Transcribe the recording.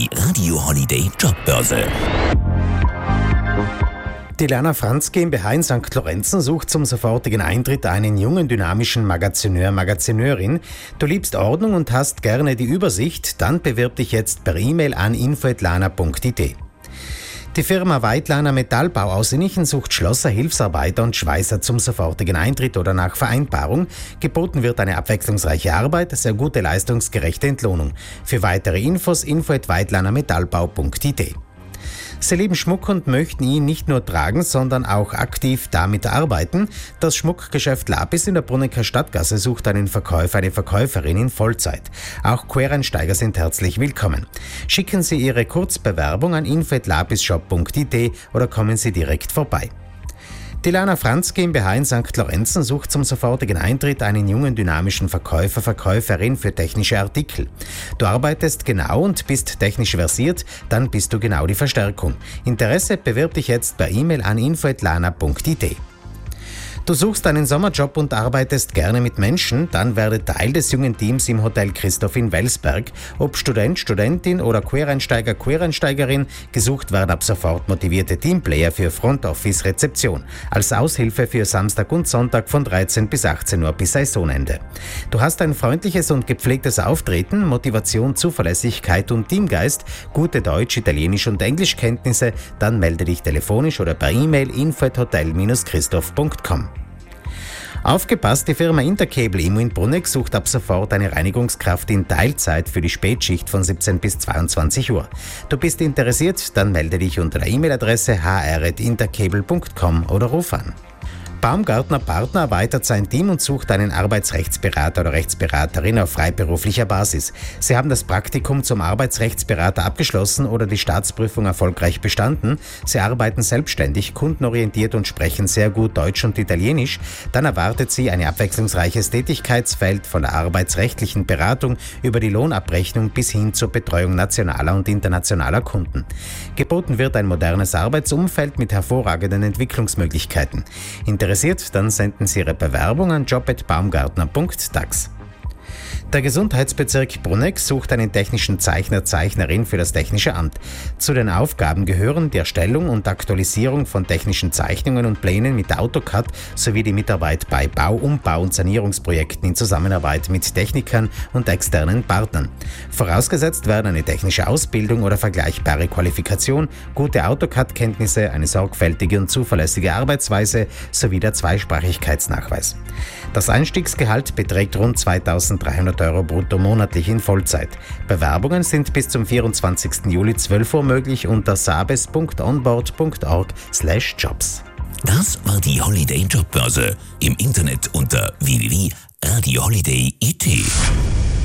Die Radio Holiday Jobbörse. Die Lerner Franz GmbH in St. Lorenzen sucht zum sofortigen Eintritt einen jungen, dynamischen Magazineur/Magazineurin. Du liebst Ordnung und hast gerne die Übersicht? Dann bewirb dich jetzt per E-Mail an info@lana.it. Die Firma Weitlahner Metallbau aus Innichen sucht Schlosser, Hilfsarbeiter und Schweißer zum sofortigen Eintritt oder nach Vereinbarung. Geboten wird eine abwechslungsreiche Arbeit, sehr gute leistungsgerechte Entlohnung. Für weitere Infos info@weitlahnermetallbau.it. Sie lieben Schmuck und möchten ihn nicht nur tragen, sondern auch aktiv damit arbeiten. Das Schmuckgeschäft Lapis in der Brunnecker Stadtgasse sucht einen Verkäufer, eine Verkäuferin in Vollzeit. Auch Quereinsteiger sind herzlich willkommen. Schicken Sie Ihre Kurzbewerbung an info@lapisshop.it oder kommen Sie direkt vorbei. Die Lerner Franz GmbH in St. Lorenzen sucht zum sofortigen Eintritt einen jungen, dynamischen Verkäufer/Verkäuferin für technische Artikel. Du arbeitest genau und bist technisch versiert, dann bist du genau die Verstärkung. Interesse, bewirb dich jetzt per E-Mail an info@lana.it. Du suchst einen Sommerjob und arbeitest gerne mit Menschen, dann werde Teil des jungen Teams im Hotel Christoph in Welsberg. Ob Student, Studentin oder Quereinsteiger, Quereinsteigerin, gesucht werden ab sofort motivierte Teamplayer für Front Office Rezeption. Als Aushilfe für Samstag und Sonntag von 13 bis 18 Uhr bis Saisonende. Du hast ein freundliches und gepflegtes Auftreten, Motivation, Zuverlässigkeit und Teamgeist, gute Deutsch-, Italienisch- und Englischkenntnisse, dann melde dich telefonisch oder per E-Mail info@hotel-christoph.com. Aufgepasst, die Firma Intercable Immo in Brunneck sucht ab sofort eine Reinigungskraft in Teilzeit für die Spätschicht von 17 bis 22 Uhr. Du bist interessiert? Dann melde dich unter der E-Mail-Adresse hr@intercable.com oder ruf an. Baumgartner Partner erweitert sein Team und sucht einen Arbeitsrechtsberater oder Rechtsberaterin auf freiberuflicher Basis. Sie haben das Praktikum zum Arbeitsrechtsberater abgeschlossen oder die Staatsprüfung erfolgreich bestanden. Sie arbeiten selbstständig, kundenorientiert und sprechen sehr gut Deutsch und Italienisch. Dann erwartet Sie ein abwechslungsreiches Tätigkeitsfeld von der arbeitsrechtlichen Beratung über die Lohnabrechnung bis hin zur Betreuung nationaler und internationaler Kunden. Geboten wird ein modernes Arbeitsumfeld mit hervorragenden Entwicklungsmöglichkeiten. Interessiert? Dann senden Sie Ihre Bewerbung an job@baumgartner.tax. Der Gesundheitsbezirk Brunneck sucht einen technischen Zeichner/Zeichnerin für das Technische Amt. Zu den Aufgaben gehören die Erstellung und Aktualisierung von technischen Zeichnungen und Plänen mit AutoCAD sowie die Mitarbeit bei Bau-, Umbau- und Sanierungsprojekten in Zusammenarbeit mit Technikern und externen Partnern. Vorausgesetzt werden eine technische Ausbildung oder vergleichbare Qualifikation, gute AutoCAD-Kenntnisse, eine sorgfältige und zuverlässige Arbeitsweise sowie der Zweisprachigkeitsnachweis. Das Einstiegsgehalt beträgt rund 2.300 € brutto monatlich in Vollzeit. Bewerbungen sind bis zum 24. Juli 12 Uhr möglich unter sabes.onboard.org/jobs. Das war die Holiday Jobbörse. Im Internet unter www.radioholiday.it.